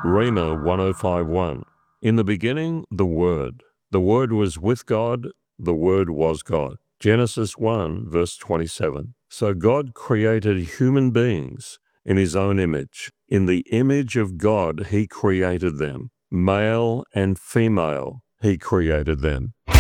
Rhema 1051. In the beginning, the Word. The Word was with God. The Word was God. Genesis 1, verse 27. So God created human beings in his own image. In the image of God, he created them. Male and female, he created them.